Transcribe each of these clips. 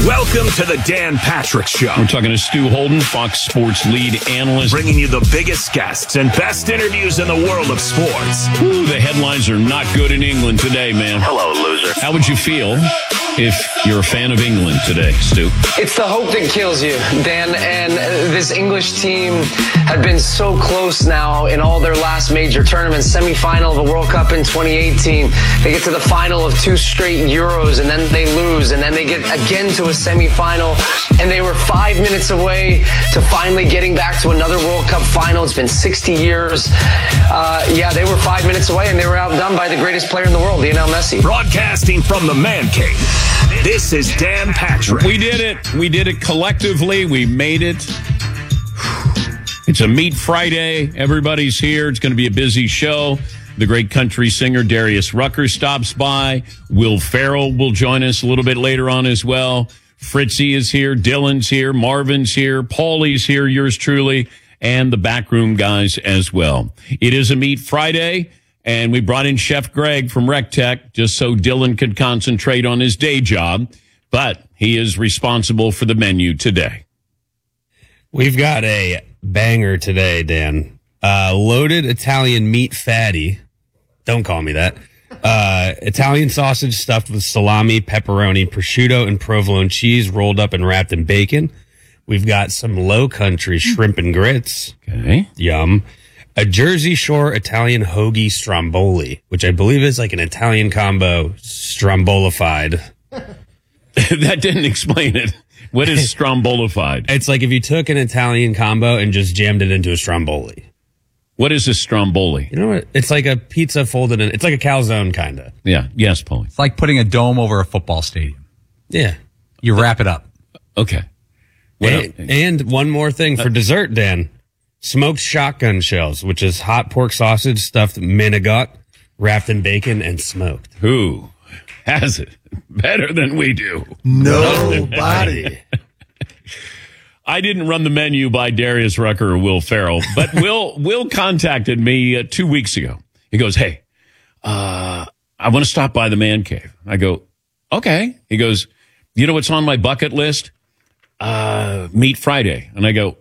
Welcome to the Dan Patrick Show. We're talking to Stu Holden, Fox Sports lead analyst. Bringing you the biggest guests and best interviews in the world of sports. Ooh, the headlines are not good in England today, man. Hello, loser. How would you feel if you're a fan of England today, Stu? It's the hope that kills you, Dan. And this English team had been so close now in all their last major tournaments. Semi-final of the World Cup in 2018. They get to the final of 2 straight Euros, and then they lose, and then they get again to a semi-final, and they were 5 minutes away to finally getting back to another World Cup final. It's been 60 years. They were 5 minutes away, and they were outdone by the greatest player in the world, Lionel Messi. Broadcasting from the Man Cave, this is Dan Patrick. We did it. We did it collectively. We made it. It's a Meat Friday. Everybody's here. It's going to be a busy show. The great country singer Darius Rucker stops by. Will Ferrell will join us a little bit later on as well. Fritzy is here. Dylan's here. Marvin's here. Paulie's here, yours truly, and the backroom guys as well. It is a Meat Friday, and we brought in Chef Greg from RecTech just so Dylan could concentrate on his day job, but he is responsible for the menu today. We've got a banger today, Dan. Loaded Italian meat fatty. Don't call me that. Italian sausage stuffed with salami, pepperoni, prosciutto, and provolone cheese rolled up and wrapped in bacon. We've got some Low Country shrimp and grits. Okay. Yum. A Jersey Shore Italian hoagie stromboli, which I believe is like an Italian combo strombolified. That didn't explain it. What is strombolified? It's like if you took an Italian combo and just jammed it into a stromboli. What is a stromboli? You know what? It's like a pizza folded in. It's like a calzone, kind of. Yeah. Yes, Paulie. It's like putting a dome over a football stadium. Yeah. You wrap it up. Okay. And one more thing for dessert, Dan. Smoked shotgun shells, which is hot pork sausage stuffed manigot, wrapped in bacon and smoked. Who has it better than we do? Nobody. I didn't run the menu by Darius Rucker or Will Ferrell, but Will contacted me 2 weeks ago. He goes, hey, I want to stop by the Man Cave. I go, okay. He goes, you know what's on my bucket list? Meat Friday. And I go,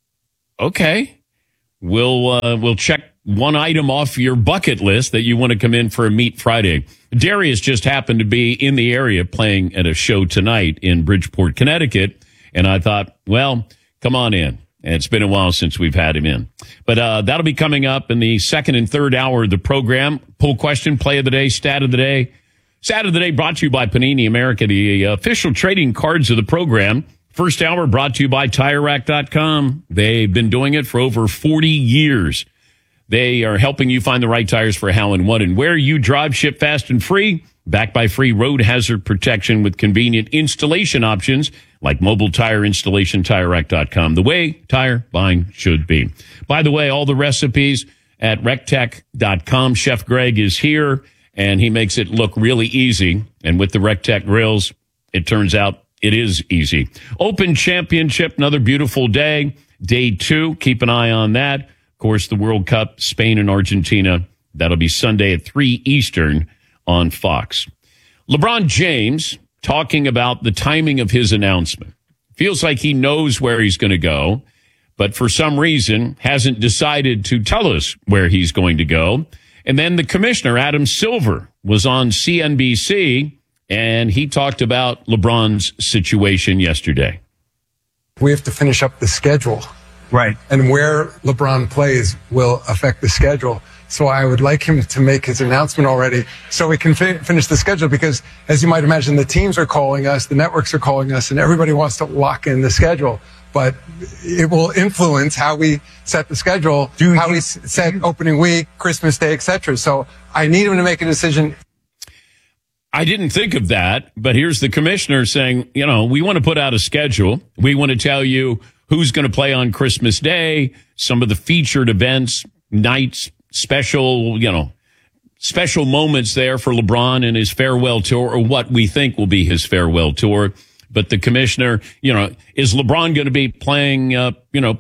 okay. We'll check one item off your bucket list that you want to come in for a Meat Friday. Darius just happened to be in the area playing at a show tonight in Bridgeport, Connecticut. And I thought, well, come on in. And it's been a while since we've had him in. But that'll be coming up in the second and third hour of the program. Poll question, play of the day, stat of the day. Stat of the day brought to you by Panini America, the official trading cards of the program. First hour brought to you by TireRack.com. They've been doing it for over 40 years. They are helping you find the right tires for how and what and where you drive, ship fast and free. Backed by free road hazard protection with convenient installation options like mobile tire installation, TireRack.com. The way tire buying should be. By the way, all the recipes at RecTech.com. Chef Greg is here, and he makes it look really easy. And with the RecTech grills, it turns out it is easy. Open Championship, another beautiful day. Day 2, keep an eye on that. Of course, the World Cup, Spain and Argentina. That'll be Sunday at 3 Eastern on Fox. LeBron James talking about the timing of his announcement. Feels like he knows where he's going to go, but for some reason hasn't decided to tell us where he's going to go. And then the commissioner, Adam Silver, was on CNBC, and he talked about LeBron's situation yesterday. We have to finish up the schedule. Right. And where LeBron plays will affect the schedule. So I would like him to make his announcement already so we can finish the schedule because, as you might imagine, the teams are calling us, the networks are calling us, and everybody wants to lock in the schedule. But it will influence how we set the schedule, how we set opening week, Christmas Day, etc. So I need him to make a decision. I didn't think of that, but here's the commissioner saying, you know, we want to put out a schedule. We want to tell you who's going to play on Christmas Day, some of the featured events, nights, special moments there for LeBron and his farewell tour, or what we think will be his farewell tour. But the commissioner, is LeBron going to be playing,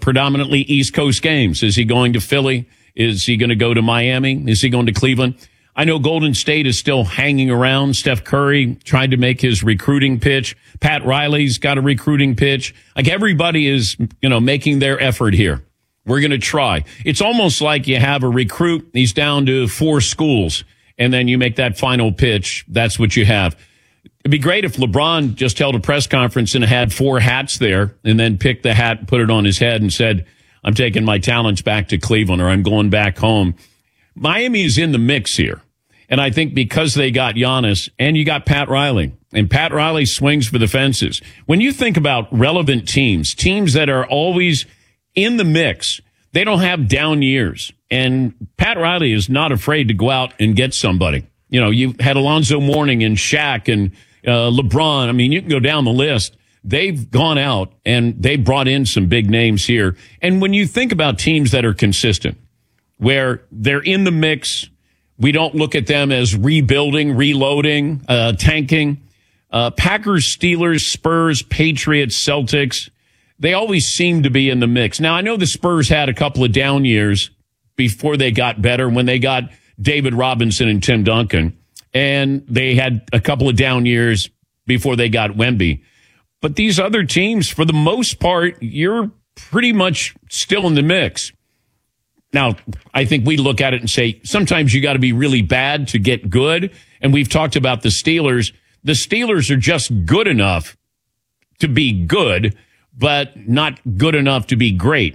predominantly East Coast games? Is he going to Philly? Is he going to go to Miami? Is he going to Cleveland? I know Golden State is still hanging around. Steph Curry tried to make his recruiting pitch. Pat Riley's got a recruiting pitch. Like everybody is, making their effort here. We're going to try. It's almost like you have a recruit. He's down to 4 schools, and then you make that final pitch. That's what you have. It'd be great if LeBron just held a press conference and had 4 hats there and then picked the hat, put it on his head and said, I'm taking my talents back to Cleveland or I'm going back home. Miami is in the mix here. And I think because they got Giannis and you got Pat Riley, and Pat Riley swings for the fences. When you think about relevant teams that are always in the mix, they don't have down years. And Pat Riley is not afraid to go out and get somebody. You had Alonzo Mourning and Shaq and LeBron. I mean, you can go down the list. They've gone out and they brought in some big names here. And when you think about teams that are consistent, where they're in the mix, we don't look at them as rebuilding, reloading, tanking. Packers, Steelers, Spurs, Patriots, Celtics, they always seem to be in the mix. Now, I know the Spurs had a couple of down years before they got better when they got David Robinson and Tim Duncan, and they had a couple of down years before they got Wemby. But these other teams, for the most part, you're pretty much still in the mix. Now, I think we look at it and say, sometimes you got to be really bad to get good. And we've talked about the Steelers. The Steelers are just good enough to be good, but not good enough to be great,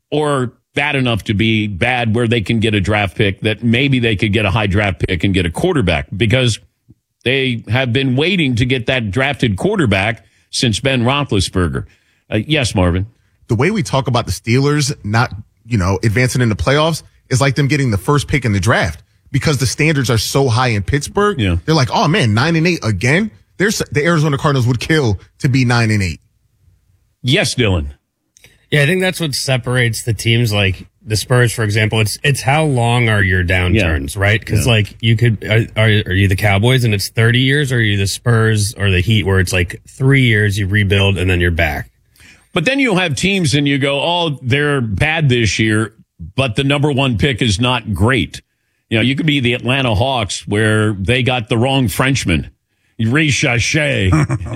or bad enough to be bad where they can get a draft pick that maybe they could get a high draft pick and get a quarterback, because they have been waiting to get that drafted quarterback since Ben Roethlisberger. Yes, Marvin. The way we talk about the Steelers not, advancing in the playoffs is like them getting the first pick in the draft, because the standards are so high in Pittsburgh. Yeah. They're like, oh man, 9-8 again. The Arizona Cardinals would kill to be 9-8. Yes, Dylan. Yeah, I think that's what separates the teams like the Spurs, for example. It's how long are your downturns, right? Because you could, are you the Cowboys and it's 30 years, or are you the Spurs or the Heat where it's like 3 years, you rebuild and then you're back? But then you'll have teams and you go, oh, they're bad this year, but the number 1 pick is not great. You could be the Atlanta Hawks where they got the wrong Frenchman. Richache.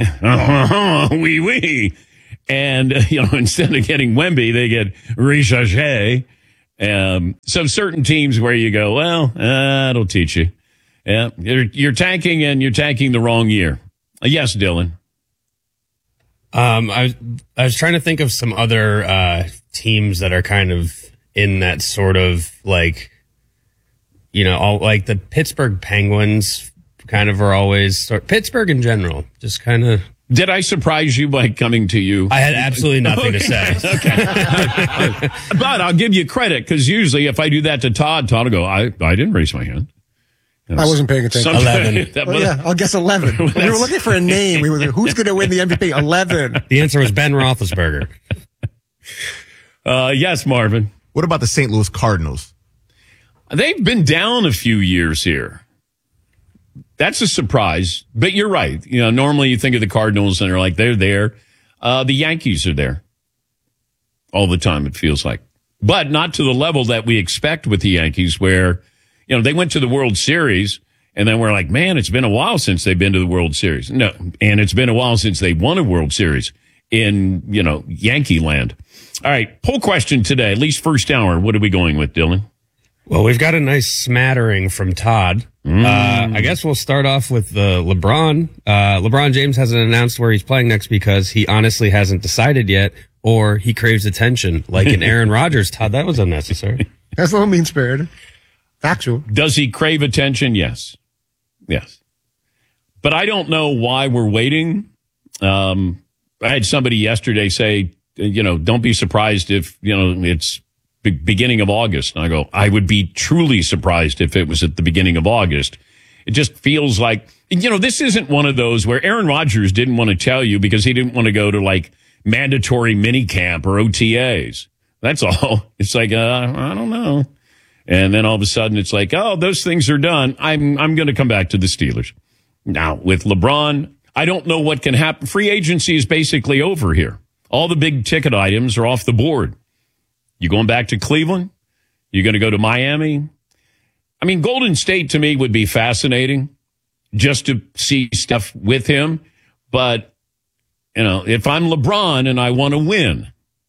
Oui, oui. And, instead of getting Wemby, they get Richache. So certain teams where you go, well, that'll teach you. Yeah, you're tanking and you're tanking the wrong year. Yes, Dylan. I was trying to think of some other teams that are kind of in that sort of like, all like the Pittsburgh Penguins kind of are always Pittsburgh in general, just kind of. Did I surprise you by coming to you? I had absolutely nothing to say. Okay. But I'll give you credit, because usually if I do that to Todd will go, I didn't raise my hand. I wasn't paying attention. 11. I'll guess 11. We were looking for a name. We were like, who's going to win the MVP? 11. The answer was Ben Roethlisberger. Yes, Marvin. What about the St. Louis Cardinals? They've been down a few years here. That's a surprise, but you're right. Normally you think of the Cardinals and they're like, they're there. The Yankees are there all the time, it feels like, but not to the level that we expect with the Yankees, where, they went to the World Series and then we're like, man, it's been a while since they've been to the World Series. No. And it's been a while since they won a World Series in, Yankee land. All right. Poll question today, at least first hour. What are we going with, Dylan? Well, we've got a nice smattering from Todd. I guess we'll start off with LeBron. LeBron James hasn't announced where he's playing next because he honestly hasn't decided yet, or he craves attention, like in Aaron Rodgers. Todd, that was unnecessary. That's a little mean-spirited. Factual. Does he crave attention? Yes. But I don't know why we're waiting. I had somebody yesterday say, don't be surprised if, it's beginning of August. And I go, I would be truly surprised if it was at the beginning of August. It just feels like, this isn't one of those where Aaron Rodgers didn't want to tell you because he didn't want to go to like mandatory mini camp or OTAs. That's all. It's like, I don't know. And then all of a sudden it's like, oh, those things are done. I'm going to come back to the Steelers. Now with LeBron, I don't know what can happen. Free agency is basically over here. All the big ticket items are off the board. You going back to Cleveland? You're going to go to Miami? I mean, Golden State to me would be fascinating just to see stuff with him. But, if I'm LeBron and I want to win,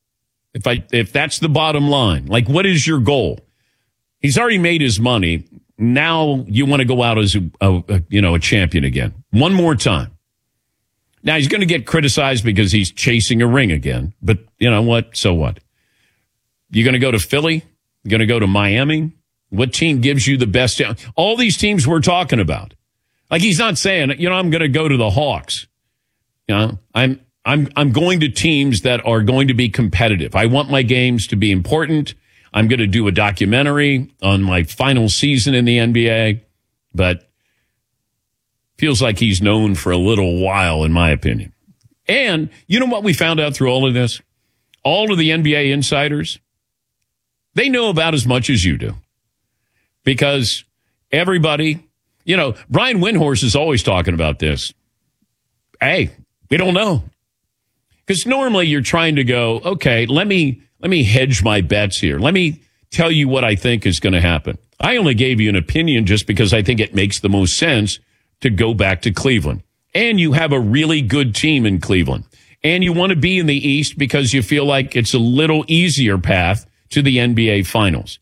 if that's the bottom line, like, what is your goal? He's already made his money. Now you want to go out as a champion again. One more time. Now he's going to get criticized because he's chasing a ring again. But you know what? So what? You're going to go to Philly? You're going to go to Miami? What team gives you the best? All these teams we're talking about. Like, he's not saying, I'm going to go to the Hawks. I'm going to teams that are going to be competitive. I want my games to be important. I'm going to do a documentary on my final season in the NBA, but feels like he's known for a little while, in my opinion. And you know what we found out through all of this? All of the NBA insiders, they know about as much as you do. Because everybody, Brian Windhorst is always talking about this. Hey, we don't know. Because normally you're trying to go, okay, let me hedge my bets here. Let me tell you what I think is going to happen. I only gave you an opinion just because I think it makes the most sense to go back to Cleveland. And you have a really good team in Cleveland. And you want to be in the East because you feel like it's a little easier path to the NBA Finals.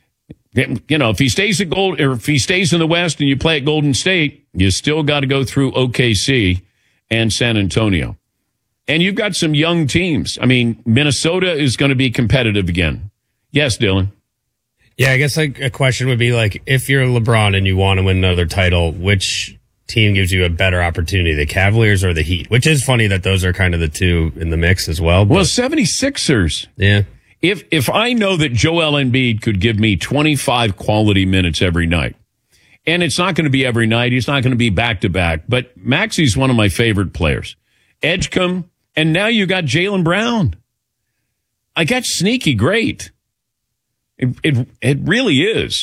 If he stays if he stays in the West and you play at Golden State, you still got to go through OKC and San Antonio. And you've got some young teams. I mean, Minnesota is going to be competitive again. Yes, Dylan. Yeah, I guess a question would be like, if you're LeBron and you want to win another title, which team gives you a better opportunity, the Cavaliers or the Heat? Which is funny that those are kind of the two in the mix as well. Well, 76ers. Yeah. If I know that Joel Embiid could give me 25 quality minutes every night, and it's not going to be every night, he's not going to be back-to-back, but Maxey's one of my favorite players. Edgecombe, and now you got Jaylen Brown. I got sneaky great. It really is.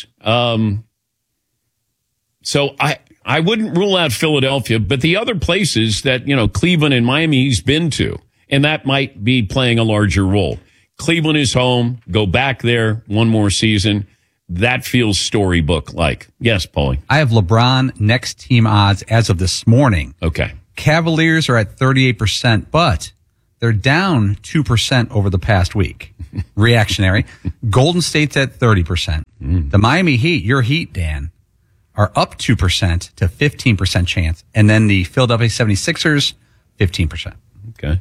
So I wouldn't rule out Philadelphia, but the other places that, Cleveland and Miami he's been to, and that might be playing a larger role. Cleveland is home. Go back there one more season. That feels storybook-like. Yes, Paulie. I have LeBron next team odds as of this morning. Okay. Cavaliers are at 38%, but they're down 2% over the past week. Reactionary. Golden State's at 30%. The Miami Heat, your Heat, Dan, are up 2% to 15% chance. And then the Philadelphia 76ers, 15%. Okay.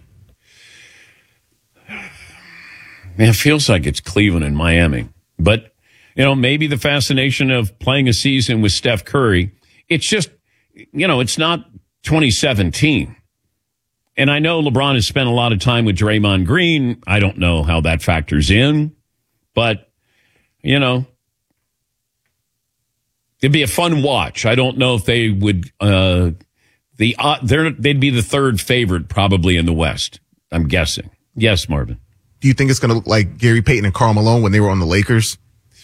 Man, it feels like it's Cleveland and Miami. But, maybe the fascination of playing a season with Steph Curry, it's just, it's not 2017. And I know LeBron has spent a lot of time with Draymond Green. I don't know how that factors in. But, it'd be a fun watch. I don't know if they would, they'd be the third favorite probably in the West, I'm guessing. Yes, Marvin. Do you think it's going to look like Gary Payton and Karl Malone when they were on the Lakers?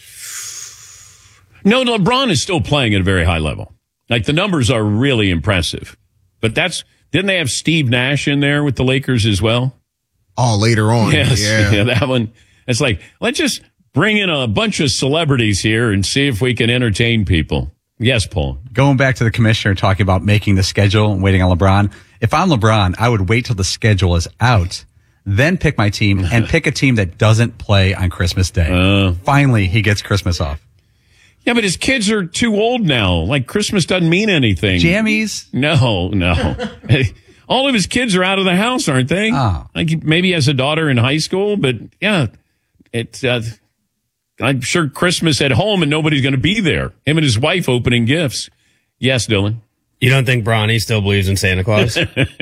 No, LeBron is still playing at a very high level. Like, the numbers are really impressive. But didn't they have Steve Nash in there with the Lakers as well? Oh, later on. Yes. Yeah, that one. It's like, let's just bring in a bunch of celebrities here and see if we can entertain people. Yes, Paul. Going back to the commissioner talking about making the schedule and waiting on LeBron. If I'm LeBron, I would wait till the schedule is out, then pick my team and pick a team that doesn't play on Christmas Day. Finally, he gets Christmas off. Yeah, but his kids are too old now. Like, Christmas doesn't mean anything. Jammies? No. All of his kids are out of the house, aren't they? Oh. Like, maybe he has a daughter in high school, but yeah, it's, I'm sure Christmas at home and nobody's going to be there. Him and his wife opening gifts. Yes, Dylan. You don't think Bronny still believes in Santa Claus?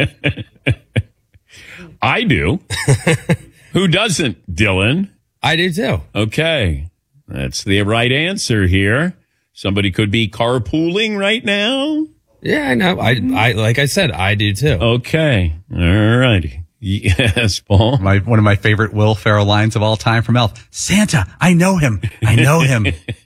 I do. Who doesn't, Dylan? I do too. Okay. That's the right answer here. Somebody could be carpooling right now. Yeah, I know. I like I said, I do too. Okay. All righty. Yes, Paul. One of my favorite Will Ferrell lines of all time from Elf. Santa, I know him. I know him.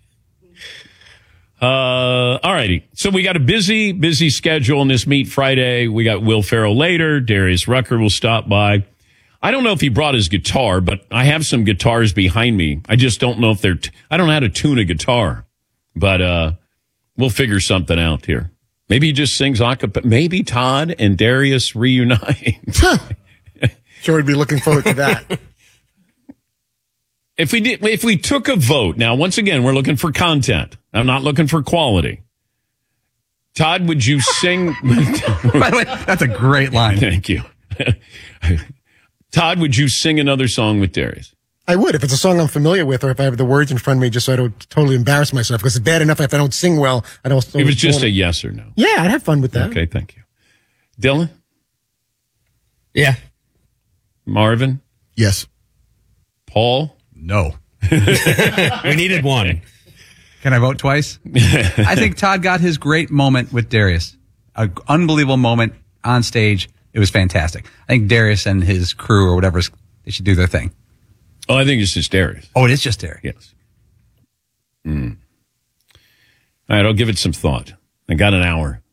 All righty. So we got a busy schedule on this Meet Friday. We got Will Ferrell later. Darius Rucker will stop by. I don't know if he brought his guitar, but I have some guitars behind me. I just don't know if I don't know how to tune a guitar. But we'll figure something out here. Maybe he just sings acapella. Maybe Todd and Darius reunite. Sure, we'd be looking forward to that. If we took a vote, now once again, we're looking for content. I'm not looking for quality. Todd, would you sing? By the way, that's a great line. Thank you. Todd, would you sing another song with Darius? I would, if it's a song I'm familiar with, or if I have the words in front of me, just so I don't totally embarrass myself. Because it's bad enough if I don't sing well. I don't. It was just a yes or no. Yeah, I'd have fun with that. Okay, thank you. Dylan? Yeah. Marvin? Yes. Paul? No. We needed one. Can I vote twice? I think Todd got his great moment with Darius. An unbelievable moment on stage. It was fantastic. I think Darius and his crew or whatever, they should do their thing. Oh, I think it's just Darius. Oh, it is just Darius. Yes. All right, I'll give it some thought. I got an hour.